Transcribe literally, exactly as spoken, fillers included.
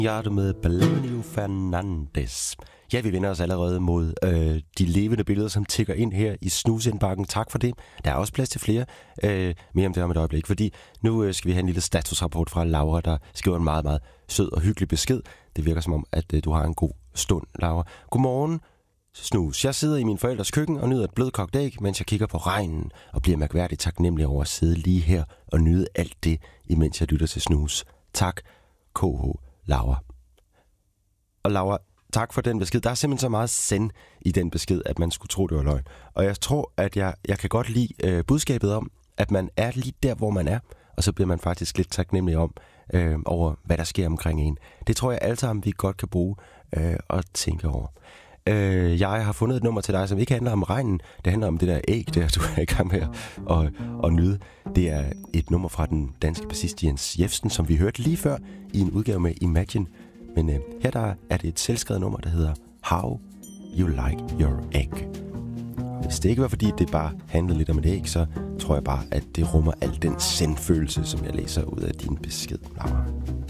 Hjerte med Belenio Fernandes. Ja, vi vender os allerede mod øh, de levende billeder, som tikker ind her i snusindbakken. Tak for det. Der er også plads til flere. Øh, mere om det om et øjeblik, fordi nu øh, skal vi have en lille statusrapport fra Laura, der skriver en meget, meget sød og hyggelig besked. Det virker som om, at øh, du har en god stund, Laura. Godmorgen, Snus. Jeg sidder i min forældres køkken og nyder et blødkogt æg, mens jeg kigger på regnen og bliver mærkværdigt taknemmelig over at sidde lige her og nyde alt det, imens jeg lytter til Snus. Tak, K H. Laura. Og Laura, tak for den besked. Der er simpelthen så meget send i den besked, at man skulle tro, det var løgn. Og jeg tror, at jeg, jeg kan godt lide øh, budskabet om, at man er lige der, hvor man er, og så bliver man faktisk lidt taknemmelig om, øh, over hvad der sker omkring en. Det tror jeg alle sammen, vi godt kan bruge øh, og tænke over. Øh, jeg har fundet et nummer til dig, som ikke handler om regnen. Det handler om det der æg, der du er i gang med at, at, at nyde. Det er et nummer fra den danske bassist Jens Jefsen, som vi hørte lige før i en udgave med Imagine. Men øh, her der er det et selvskrevet nummer, der hedder How You Like Your Egg. Hvis det ikke var fordi, det bare handlede lidt om et æg, så tror jeg bare, at det rummer al den sendfølelse, som jeg læser ud af din besked, Laura.